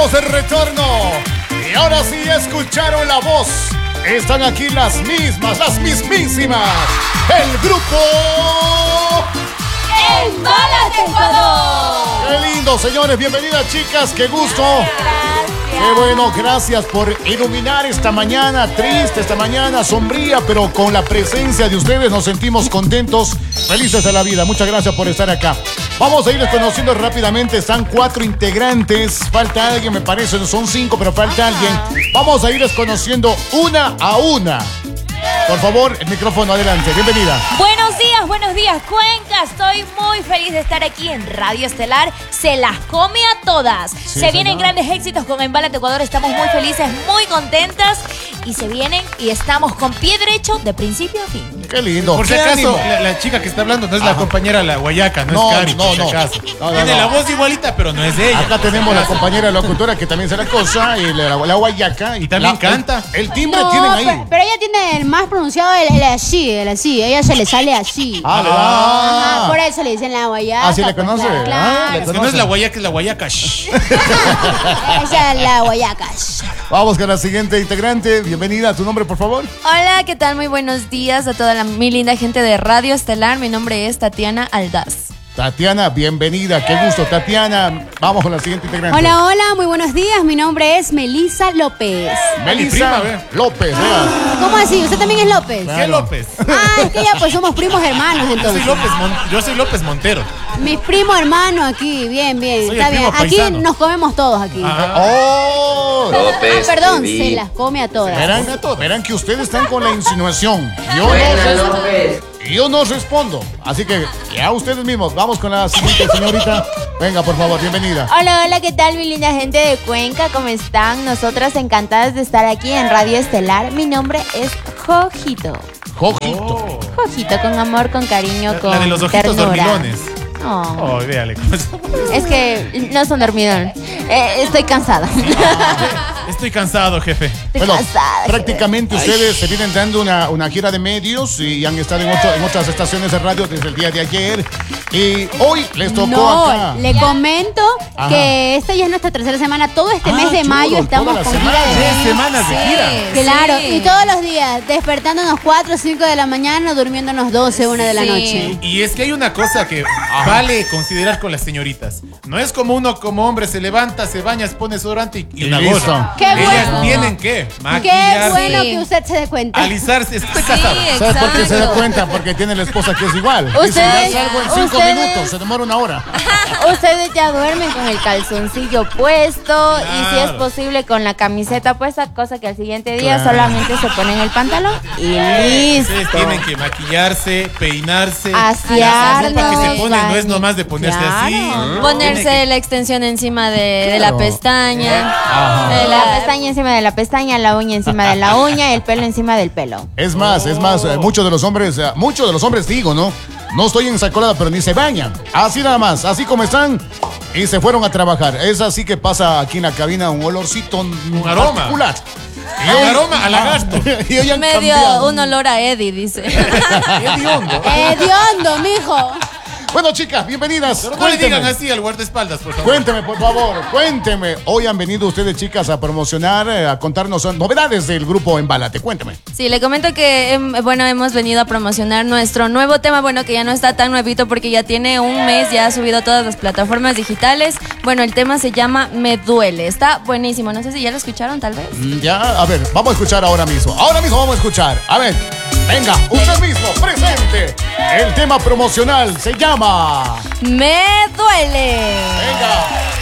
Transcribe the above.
estamos de retorno. Y ahora sí ya escucharon la voz. Están aquí las mismas, las mismísimas. El grupo ¡Embálate, Ecuador! ¡Qué lindo, señores! Bienvenidas, chicas, qué gusto. Qué bueno, gracias por iluminar esta mañana triste, esta mañana sombría, pero con la presencia de ustedes nos sentimos contentos, felices de la vida. Muchas gracias por estar acá. Vamos a irles conociendo rápidamente. Están 4 integrantes. Falta alguien, me parece. Son 5, pero falta alguien. Vamos a irles conociendo una a una. Por favor, el micrófono adelante. Bienvenida. Buenos días, Cuenca. Estoy muy feliz de estar aquí en Radio Estelar. Se las come a todas. Sí, se vienen señor. grandes éxitos con Embálate Ecuador. Estamos muy felices, muy contentas. Y se vienen y estamos con pie derecho de principio a fin. Qué lindo. Por si Qué acaso, ánimo. la chica que está hablando no es Ajá. la compañera la Guayaca, no es Cari, por si acaso. Tiene la voz igualita, pero no es de ella. Acá tenemos la compañera locutora que también se la cosa y la guayaca. Y también canta. El timbre No, tienen ahí. pero ella tiene el más pronunciado, el así, el así. Ella se le sale así. Ajá, por eso le dicen la guayaca. Ah, ¿sí le pues, conoce? Claro. Le Es que no es la Guayaca, es la Guayaca. Shh. Esa es la guayaca. Vamos con la siguiente integrante. Bienvenida. ¿Tu nombre, por favor? Hola, ¿qué tal? Muy buenos días a toda mi linda gente de Radio Estelar. Mi nombre es Tatiana Aldaz. Tatiana, bienvenida. Qué gusto, Tatiana. Vamos con la siguiente integrante. Hola, hola, muy buenos días. Mi nombre es Melissa López. Melissa prima, ve. López. ¿verdad? ¿Cómo así? ¿Usted también es López? ¿Qué López? Ah, es que ya pues somos primos hermanos entonces. Yo soy López Montero. Mis primos hermanos aquí, bien, bien. Soy Está el bien. primo Aquí paisano. nos comemos todos aquí. ¡Oh! Ah, perdón, se las come a todas. Verán que ustedes están con la insinuación. Yo no respondo. Así que ya ustedes mismos. Vamos con la siguiente señorita. Venga, por favor, bienvenida. Hola, hola, ¿qué tal mi linda gente de Cuenca? ¿Cómo están? Nosotras encantadas de estar aquí en Radio Estelar. Mi nombre es Jojito. Jojito. Jojito, con amor, con cariño, con La de los ojitos ternura. dormilones. Oh, Oh, véale. es que no son dormidones. Estoy cansada. Estoy cansado, jefe. Estoy Bueno, cansada. prácticamente ustedes se vienen dando una gira de medios y han estado en otras estaciones de radio desde el día de ayer. Y hoy les tocó No, acá. le comento Ajá. que esta ya es nuestra tercera semana. Todo este Ah, mes de chulo, mayo toda estamos la con semana. gira de 3 medios. semanas de gira. Claro, Sí. y todos los días, despertándonos 4 o 5 de la mañana, durmiéndonos 12, 1 de la Sí. noche. Y es que hay una cosa que vale considerar con las señoritas. No es como uno como hombre se levanta, se baña, se pone desodorante y una listo. gorra. ¡Qué Ellas bueno! tienen que Qué maquillarse, bueno Sí. que usted se dé cuenta. alisarse. Estoy casado. ¿Sabes por qué se da Exacto. cuenta? Porque tiene la esposa que es igual. Dice, Ustedes- ya salgo en 5 ustedes- minutos, se demora 1 hora. Ustedes ya duermen con el calzoncillo puesto y si es Claro. posible con la camiseta puesta, cosa que al siguiente día Claro. solamente se ponen el pantalón y listo. Ustedes tienen que maquillarse, peinarse. Asearnos, La ropa que se ponen no es nomás de ponerse Claro. así. Ponerse Tiene que- la extensión encima de la Claro. pestaña, La pestaña encima de la pestaña, la uña encima de la uña, el pelo encima del pelo. Es más, muchos de los hombres digo, ¿no? No estoy en esa colada, pero ni se bañan. Así nada más, así como están. Y se fueron a trabajar. Es así que pasa aquí en la cabina un olorcito, un aroma. particular. Un aroma a lagarto. Y hoy han Medio cambiado. un olor a Eddie, dice. Hediondo. Hediondo, mijo. Bueno, chicas, bienvenidas. Pero no le Cuénteme. digan así al guardaespaldas, por favor. Cuénteme, por favor, cuénteme. Hoy han venido ustedes, chicas, a promocionar, a contarnos novedades del grupo Embálate. Cuénteme. Sí, le comento que, hemos venido a promocionar nuestro nuevo tema, bueno, que ya no está tan nuevito porque ya tiene un mes, ya ha subido a todas las plataformas digitales. Bueno, el tema se llama Me Duele, está buenísimo, no sé si ya lo escucharon tal vez. Ya, a ver, vamos a escuchar ahora mismo. Ahora mismo vamos a escuchar. A ver, venga, usted mismo, presente. El tema promocional se llama... Me Duele. Venga.